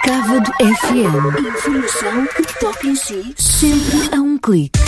Cávado FM. Informação que toca em si, sempre a um clique.